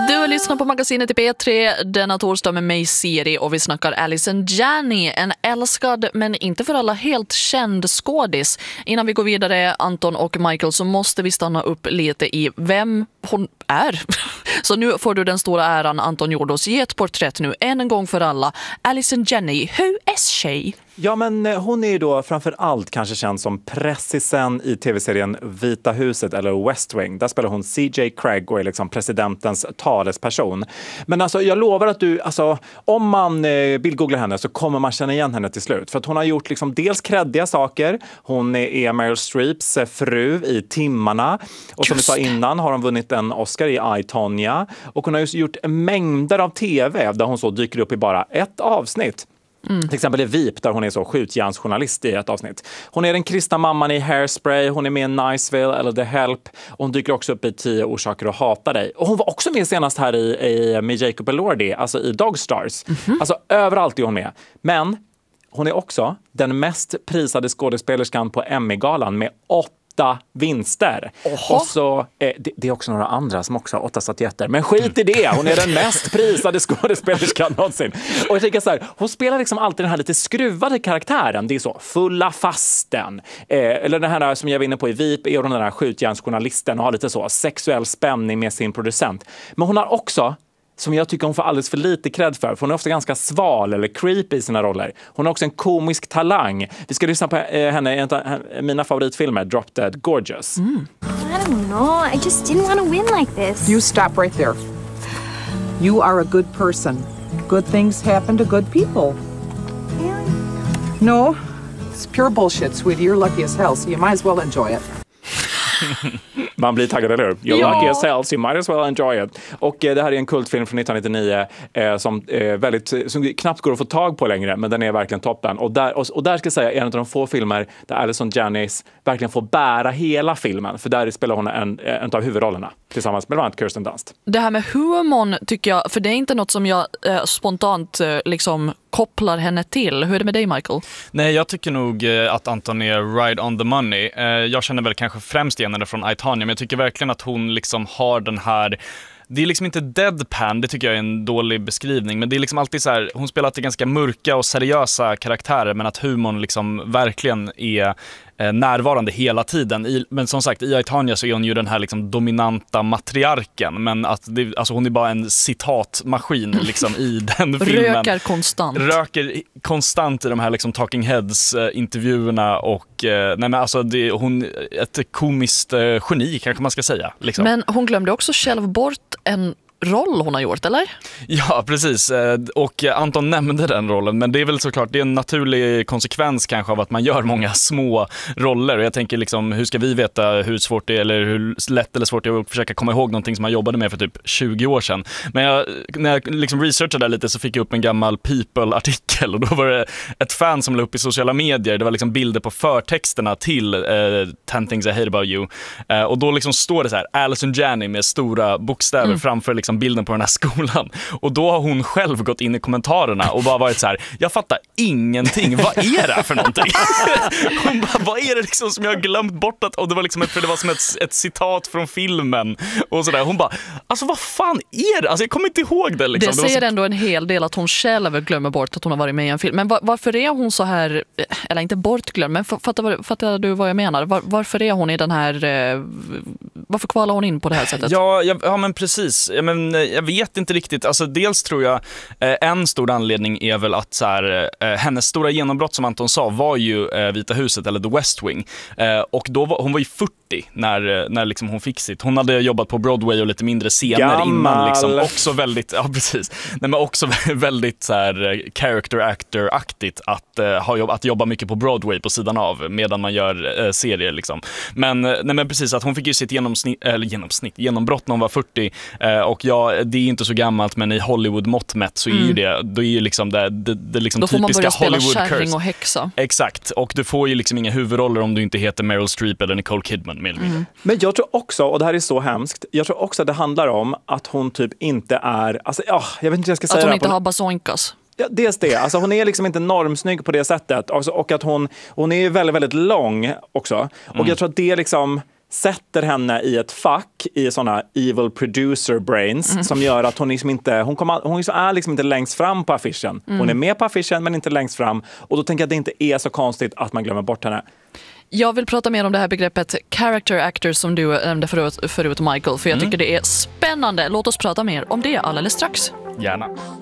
Du lyssnar på magasinet i P3 denna torsdag med mig Siri och vi snackar Allison Janney, en älskad men inte för alla helt känd skådis. Innan vi går vidare, Anton och Michael, så måste vi stanna upp lite i vem hon är. Så nu får du den stora äran, Anton gjorde oss, ge ett porträtt nu en gång för alla. Allison Janney, who is she? Ja, men hon är ju då framför allt kanske känd som pressisen i tv-serien Vita huset eller West Wing. Där spelar hon CJ Craig och är liksom presidentens talesperson. Men alltså, jag lovar att om man bildgooglar henne så kommer man känna igen henne till slut. För att hon har gjort liksom dels kreddiga saker. Hon är Meryl Streeps fru i Timmarna. Och som vi sa innan har hon vunnit en Oscar i I, Tonya. Och hon har just gjort mängder av tv där hon så dyker upp i bara ett avsnitt. Till exempel i VIP där hon är så skjutjärnsjournalist i ett avsnitt. Hon är den kristna mamman i Hairspray, hon är med i Niceville eller The Help och hon dyker också upp i 10 orsaker att hata dig. Och hon var också med senast här med Jacob Elordi, alltså i Dog Stars. Alltså överallt är hon med. Men hon är också den mest prisade skådespelerskan på Emmy-galan med 8 vinster. Och så, det är också några andra som också har 8 statyetter. Men skit i det, hon är den mest prisade skådespelerskan någonsin. Och jag tänker så här, hon spelar liksom alltid den här lite skruvade karaktären. Det är så, fulla fasten. Eller den här som jag var inne på i VIP är hon den här skjutjärnsjournalisten och har lite så sexuell spänning med sin producent. Men hon har också, som jag tycker hon får alldeles för lite cred för hon är ofta ganska sval eller creepy i sina roller. Hon har också en komisk talang. Vi ska lyssna på henne i en av mina favoritfilmer, Drop Dead Gorgeous. I don't know, I just didn't want to win like this. You stop right there. You are a good person. Good things happen to good people. Really? No, it's pure bullshit, sweetie. You're lucky as hell, so you might as well enjoy it. Man blir taggad, eller hur? You're lucky as hell, so you might as well enjoy it. Och det här är en kultfilm från 1999 som knappt går att få tag på längre, men den är verkligen toppen. Och där ska jag säga, en av de få filmer där Allison Janney verkligen får bära hela filmen. För där spelar hon en av huvudrollerna tillsammans med bland annat Kirsten Dunst. Det här med humorn tycker jag, för det är inte något som jag spontant liksom kopplar henne till. Hur är det med dig, Michael? Nej, jag tycker nog att Anton är right on the money. Jag känner väl kanske främst igen henne från I, Tonya, men jag tycker verkligen att hon liksom har den här... Det är liksom inte deadpan, det tycker jag är en dålig beskrivning, men det är liksom alltid så här, hon spelar alltid ganska mörka och seriösa karaktärer, men att humorn liksom verkligen är närvarande hela tiden. Men som sagt, i I, Tonya så är hon ju den här liksom dominanta matriarken, men att alltså hon är bara en citatmaskin liksom i den filmen. Röker konstant i de här liksom Talking Heads intervjuerna och nej, men alltså hon ett komiskt geni kanske man ska säga liksom. Men hon glömde också själv bort en roll hon har gjort, eller? Ja, precis. Och Anton nämnde den rollen, men det är väl såklart, det är en naturlig konsekvens kanske av att man gör många små roller. Och jag tänker liksom, hur ska vi veta hur svårt det är eller hur lätt eller svårt det är att försöka komma ihåg någonting som man jobbade med för typ 20 år sedan. Men när jag liksom researchade där lite så fick jag upp en gammal People-artikel och då var det ett fan som la upp i sociala medier. Det var liksom bilder på förtexterna till 10 Things I Hate About You. Och då liksom står det så här, Allison Janney med stora bokstäver framför liksom bilden på den här skolan. Och då har hon själv gått in i kommentarerna och bara varit så här, jag fattar ingenting. Vad är det här för någonting? Hon bara, vad är det liksom som jag har glömt bort att, och det var liksom för det var som ett citat från filmen och sådär. Hon bara, alltså vad fan är det? Alltså jag kommer inte ihåg det liksom. Det säger ändå en hel del att hon själv glömmer bort att hon har varit med i en film. Men varför är hon så här, eller inte bortglömd, men fattar du vad jag menar? Varför är hon i den här, varför kvalar hon in på det här sättet? Ja men precis. Men jag vet inte riktigt. Alltså dels tror jag en stor anledning är väl att så här, hennes stora genombrott som Anton sa var ju Vita huset eller The West Wing. Och då hon var ju 40 när liksom hon fick sitt. Hon hade jobbat på Broadway och lite mindre scener innan liksom, också väldigt, ja precis. Nej, men också väldigt så här character actor-aktigt att jobba mycket på Broadway på sidan av medan man gör serier liksom. Men precis, att hon fick ju sitt genombrott när hon var 40 och det är inte så gammalt, men i Hollywood-mått mätt så är ju det är ju liksom det liksom då får man typiska börja spela Hollywood kärring och häxa. Exakt, och du får ju liksom inga huvudroller om du inte heter Meryl Streep eller Nicole Kidman. Men jag tror också, och det här är så hemskt, jag tror också att det handlar om att hon typ inte är, alltså, jag vet inte hur jag ska säga. Att hon inte har basoinkas. Ja, dels det. Alltså hon är liksom inte normsnygg på det sättet. Och att hon är väldigt, väldigt lång också. Och jag tror att det liksom sätter henne i ett fack i såna evil producer brains som gör att hon liksom inte, hon är liksom inte längst fram på affischen. Hon är med på affischen men inte längst fram, och då tänker jag att det inte är så konstigt att man glömmer bort henne. Jag vill prata mer om det här begreppet character actor som du nämnde förut Michael, för jag tycker det är spännande. Låt oss prata mer om det alldeles strax. Gärna.